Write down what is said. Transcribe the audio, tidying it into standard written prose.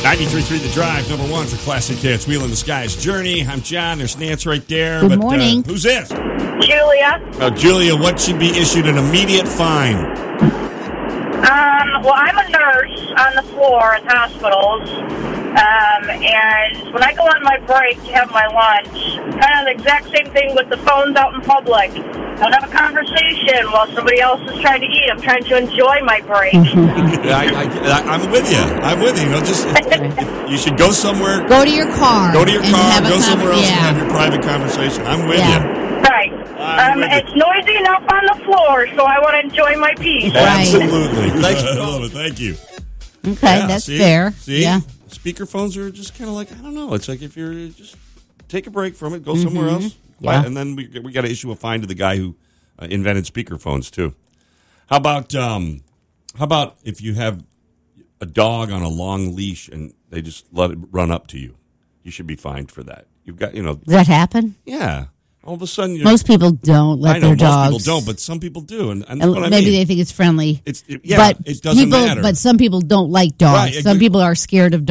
93.3 The Drive, number one for classic hits. Wheel in the Sky's Journey. I'm John. There's Nance right there. Good morning. Who's this? Julia. Julia, what should be issued an immediate fine? Well, I'm a nurse on the floor at hospitals, and when I go on my break to have my lunch, kind of the exact same thing with the phones out in public. Don't have a conversation while somebody else is trying to eat. I'm trying to enjoy my break. I'm with you. I'm with you. You should go somewhere. Go to your car. Go to your car. Go somewhere else yeah. and have your private conversation. I'm with you. Right. It's noisy enough on the floor, so I want to enjoy my peace. Right. Absolutely. Thanks for calling. Thank you. Okay, that's fair. See? Yeah. Speakerphones are just kind of like, I don't know. It's like if you're just take a break from it, go somewhere else. Yeah. And then we got to issue a fine to the guy who invented speakerphones, too. How about if you have a dog on a long leash and they just let it run up to you? You should be fined for that. You've got, Does that happen? Yeah. All of a sudden, most people don't let their dogs. Most people don't, but some people do, and that's what I maybe mean. they think it's friendly. But it doesn't matter. But some people don't like dogs. Right, some people are scared of